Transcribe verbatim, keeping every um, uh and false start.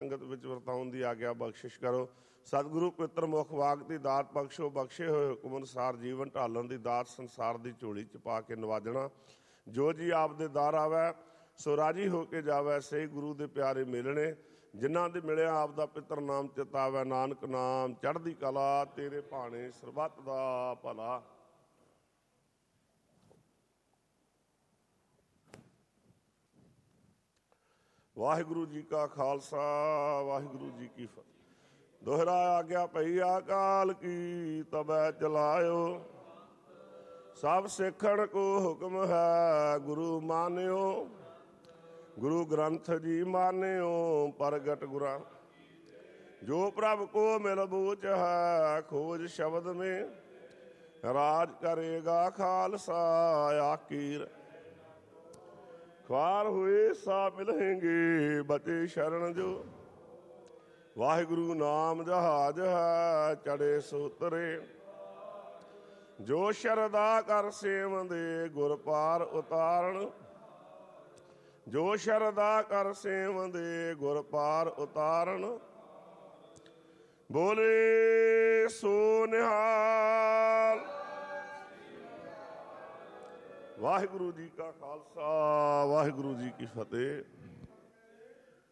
ਸੰਗਤ ਵਿੱਚ ਵਰਤਾਉਣ ਦੀ ਆਗਿਆ ਬਖਸ਼ਿਸ਼ ਕਰੋ। ਸਤਿਗੁਰੂ ਪਵਿੱਤਰ ਮੁਖ ਵਾਕ ਦੀ ਦਾਤ ਬਖਸ਼ੋ। ਬਖਸ਼ੇ ਹੋਏ ਹੁਕਮ ਅਨੁਸਾਰ ਜੀਵਨ ਢਾਲਣ ਦੀ ਦਾਤ ਸੰਸਾਰ ਦੀ ਝੋਲੀ 'ਚ ਪਾ ਕੇ ਨਵਾਜਣਾ। ਜੋ ਜੀ ਆਪ ਦੇ ਦਰ ਆਵੈ ਸੋ ਰਾਜੀ ਹੋ ਕੇ ਜਾਵੈ। ਸਹੀ ਗੁਰੂ ਦੇ ਪਿਆਰੇ ਮਿਲਣੇ ਜਿਨ੍ਹਾਂ ਦੇ ਮਿਲਿਆ ਆਪ ਦਾ ਪਿੱਤਰ ਨਾਮ ਚਿਤਾਵੈ। ਨਾਨਕ ਨਾਮ ਚੜ੍ਹਦੀ ਕਲਾ ਤੇਰੇ ਭਾਣੇ ਸਰਬੱਤ ਦਾ ਭਲਾ। ਵਾਹਿਗੁਰੂ ਜੀ ਕਾ ਖਾਲਸਾ ਵਾਹਿਗੁਰੂ ਜੀ ਕੀ ਫਤਿਹ। ਦੋਹਰਾ ਆਗਿਆ ਪਈ ਅਕਾਲ ਕੀ ਤਬੈ ਚਲਾਇਓ। ਸਭ ਸਿੱਖਣ ਕੋ ਹੁਕਮ ਹੈ ਗੁਰੂ ਮਾਨਿਓ। ਗੁਰੂ ਗ੍ਰੰਥ ਜੀ ਮਾਨਿਓ ਪ੍ਰਗਟ ਗੁਰਾਂ। ਜੋ ਪ੍ਰਭ ਕੋ ਮਿਲ ਬੂਝ ਹੈ ਖੋਜ ਸ਼ਬਦ ਮੇ। ਰਾਜ ਕਰੇਗਾ ਖਾਲਸਾ ਆਕੀਰ। ख्वार हुए सा मिलेंगे बचे शरण जो। वाहिगुरु नाम जहाज है चढ़े सूतरे। जो शरदा कर सेवंदे गुर पार उतारण। जो शरदा कर सेवंदे गुर पार उतारण। बोले सो निहाल। ਵਾਹਿਗੁਰੂ ਜੀ ਕਾ ਖਾਲਸਾ ਵਾਹਿਗੁਰੂ ਜੀ ਕੀ ਫਤਿਹ।